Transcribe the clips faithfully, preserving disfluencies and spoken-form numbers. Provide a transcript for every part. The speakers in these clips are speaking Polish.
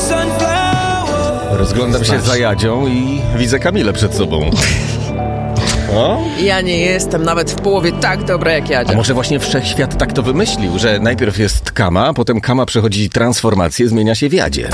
Rozglądam się za Jadzią i widzę Kamilę przed sobą. O? Ja nie jestem nawet w połowie tak dobra jak Jadzia. A może właśnie wszechświat tak to wymyślił, że najpierw jest Kama, potem Kama przechodzi transformację, zmienia się w Jadzie.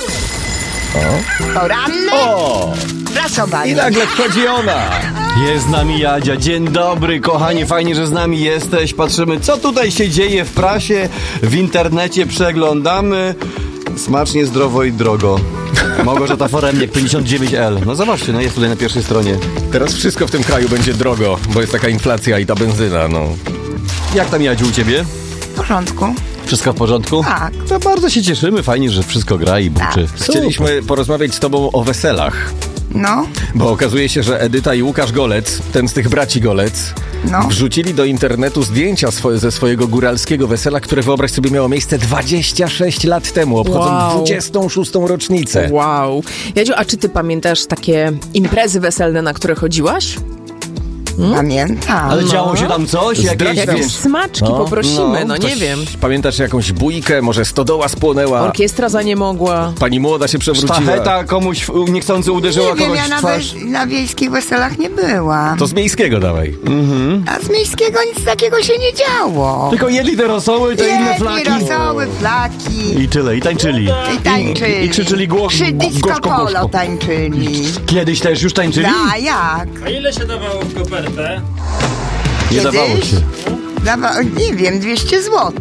O? Poranny? O! Proszę bardzo. I nagle wchodzi ona. Jest z nami Jadzia. Dzień dobry, kochanie, fajnie, że z nami jesteś. Patrzymy, co tutaj się dzieje w prasie, w internecie, przeglądamy. Smacznie, zdrowo i drogo. Małgorzata Foremniak, pięćdziesiąt dziewięć L. No zobaczcie, no jest tutaj na pierwszej stronie. Teraz wszystko w tym kraju będzie drogo, bo jest taka inflacja i ta benzyna, no. Jak tam, Jadziu, u ciebie? W porządku. Wszystko w porządku? Tak. To bardzo się cieszymy, fajnie, że wszystko gra i buczy. Tak. Chcieliśmy porozmawiać z tobą o weselach. No, Bo okazuje się, że Edyta i Łukasz Golec, ten z tych braci Golec, no. wrzucili do internetu zdjęcia swoje, ze swojego góralskiego wesela, które, wyobraź sobie, miało miejsce dwadzieścia sześć lat temu. Obchodzą Wow. dwudziestą szóstą rocznicę. Wow. Jadziu, a czy ty pamiętasz takie imprezy weselne, na które chodziłaś? Pamiętam. Ale działo się tam coś? Jakieś, Zdradź nam. wiesz, Jakieś smaczki No, poprosimy, no, Ktoś- nie wiem. Pamiętasz jakąś bójkę, może stodoła spłonęła, Orkiestra za nie mogła. pani młoda się przewróciła. sztacheta komuś w- niechcący uderzyła Nie wiem, kogoś ja w na, twarz. we- na wiejskich weselach nie byłam. To z miejskiego dawaj. A z miejskiego nic takiego się nie działo. Tylko jedli te rosoły, te inne Jedli flaki. rosoły, flaki. I tyle, i tańczyli. I tańczyli. I, i krzyczyli gło, Przy disco gorzko, polo gorzko. tańczyli. Kiedyś też już tańczyli? A jak? A ile się dawało w kopertę? Nie Kiedyś? dawało się. Dawa- nie wiem, dwieście złotych.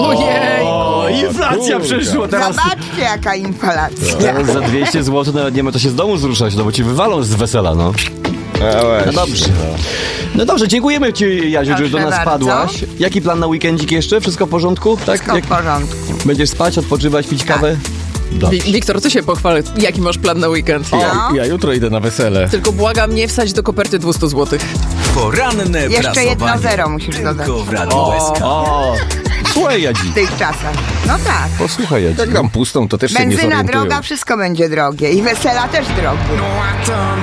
O, inflacja kurka. przyszła teraz. Zobaczcie, jaka inflacja. Teraz za dwieście złotych nawet nie ma to się z domu zruszać, no bo ci wywalą z wesela, no. No dobrze. No dobrze, dziękujemy ci, Jaziu, że Proszę do nas bardzo. padłaś. Jaki plan na weekendzik jeszcze? Wszystko w porządku? Tak? Wszystko w porządku. Będziesz spać, odpoczywać, pić kawę? Dobrze. Wi- Wiktor, ty się pochwal, jaki masz plan na weekend? No. Ja, ja jutro idę na wesele. Tylko błagam, nie wsadź do koperty dwieście złotych. Poranne Jeszcze prasowanie. jedno zero musisz dodać Tylko w Radiu S K. O, słuchaj, Jadzi. w tych czasach. No tak. Posłuchaj, Jadzi. Jak dam pustą, to też się nie Benzyna zorientują. droga, wszystko będzie drogie. I wesela też drogie.